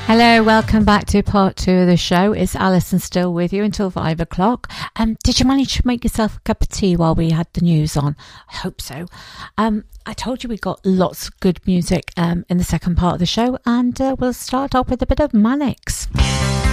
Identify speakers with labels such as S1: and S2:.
S1: Hello, welcome back to part 2 of the show. It's Alison still with you until 5 o'clock. Did you manage to make yourself a cup of tea while we had the news on? I hope so. I told you we got lots of good music in the second part of the show, and we'll start off with a bit of Mannix.